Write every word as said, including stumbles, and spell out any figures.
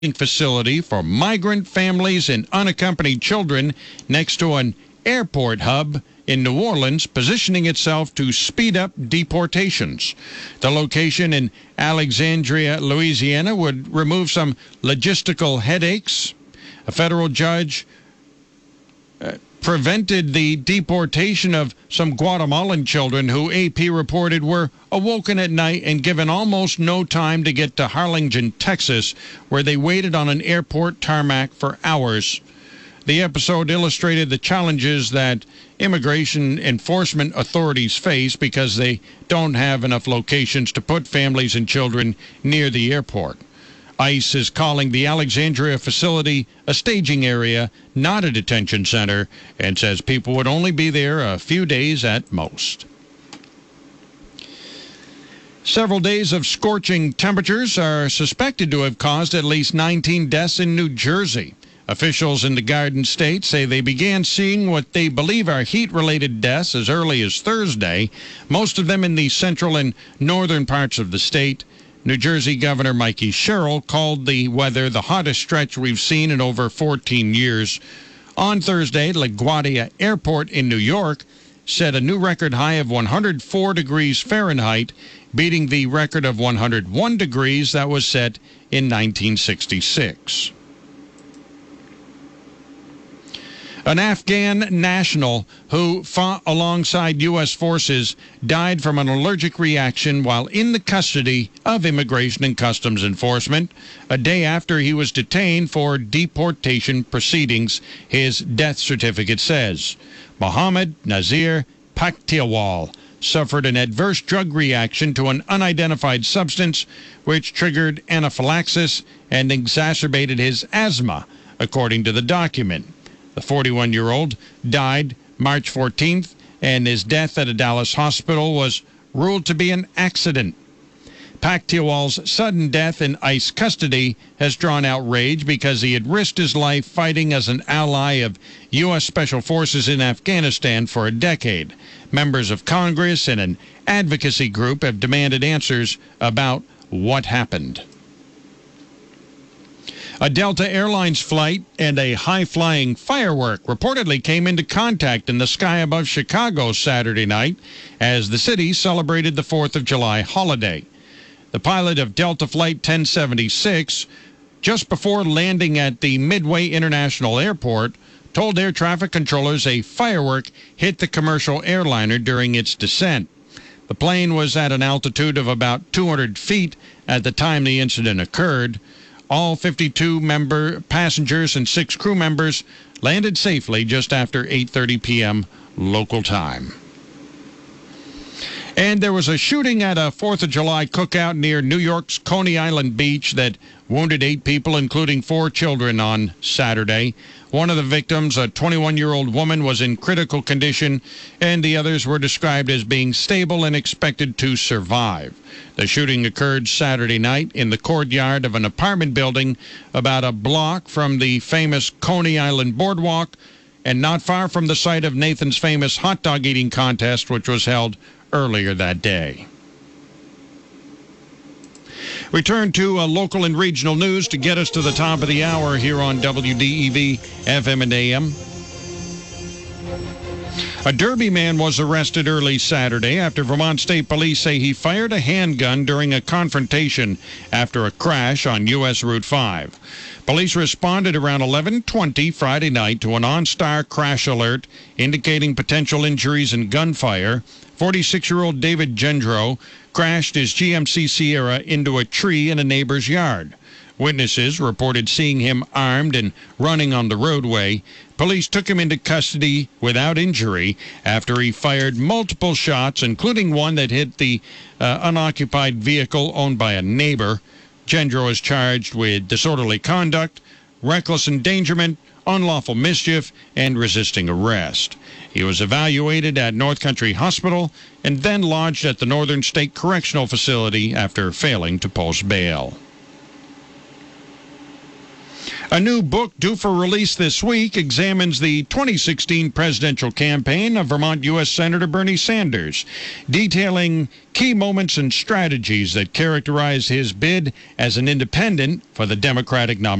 facility for migrant families and unaccompanied children next to an airport hub in New Orleans, positioning itself to speed up deportations. The location in Alexandria, Louisiana, would remove some logistical headaches. A federal judge uh, prevented the deportation of some Guatemalan children who A P reported were awoken at night and given almost no time to get to Harlingen, Texas, where they waited on an airport tarmac for hours. The episode illustrated the challenges that immigration enforcement authorities face because they don't have enough locations to put families and children near the airport. ICE is calling the Alexandria facility a staging area, not a detention center, and says people would only be there a few days at most. Several days of scorching temperatures are suspected to have caused at least nineteen deaths in New Jersey. Officials in the Garden State say they began seeing what they believe are heat-related deaths as early as Thursday, most of them in the central and northern parts of the state. New Jersey Governor Mikey Sherrill called the weather the hottest stretch we've seen in over fourteen years. On Thursday, LaGuardia Airport in New York set a new record high of one hundred four degrees Fahrenheit, beating the record of one hundred one degrees that was set in nineteen sixty-six. An Afghan national who fought alongside U S forces died from an allergic reaction while in the custody of Immigration and Customs Enforcement a day after he was detained for deportation proceedings, his death certificate says. Mohammed Nazir Pakhtiawal suffered an adverse drug reaction to an unidentified substance which triggered anaphylaxis and exacerbated his asthma, according to the document. The forty-one-year-old died March fourteenth, and his death at a Dallas hospital was ruled to be an accident. Pakhtiawal's sudden death in ICE custody has drawn outrage because he had risked his life fighting as an ally of U S Special Forces in Afghanistan for a decade. Members of Congress and an advocacy group have demanded answers about what happened. A Delta Airlines flight and a high-flying firework reportedly came into contact in the sky above Chicago Saturday night as the city celebrated the fourth of July holiday. The pilot of Delta Flight ten seventy-six, just before landing at the Midway International Airport, told air traffic controllers a firework hit the commercial airliner during its descent. The plane was at an altitude of about two hundred feet at the time the incident occurred. All fifty-two member passengers and six crew members landed safely just after eight thirty p.m. local time. And there was a shooting at a fourth of July cookout near New York's Coney Island Beach that wounded eight people, including four children, on Saturday. One of the victims, a twenty-one-year-old woman, was in critical condition, and the others were described as being stable and expected to survive. The shooting occurred Saturday night in the courtyard of an apartment building about a block from the famous Coney Island Boardwalk and not far from the site of Nathan's famous hot dog eating contest, which was held earlier that day. We turn to uh, local and regional news to get us to the top of the hour here on W D E V F M and A M. A Derby man was arrested early Saturday after Vermont State Police say he fired a handgun during a confrontation after a crash on U S Route five. Police responded around eleven twenty Friday night to an OnStar crash alert indicating potential injuries and gunfire. forty-six-year-old David Gendro crashed his G M C Sierra into a tree in a neighbor's yard. Witnesses reported seeing him armed and running on the roadway. Police took him into custody without injury after he fired multiple shots, including one that hit the uh, unoccupied vehicle owned by a neighbor. Gendro is charged with disorderly conduct, reckless endangerment, unlawful mischief, and resisting arrest. He was evaluated at North Country Hospital and then lodged at the Northern State Correctional Facility after failing to post bail. A new book due for release this week examines the twenty sixteen presidential campaign of Vermont U S Senator Bernie Sanders, detailing key moments and strategies that characterize his bid as an independent for the Democratic nomination.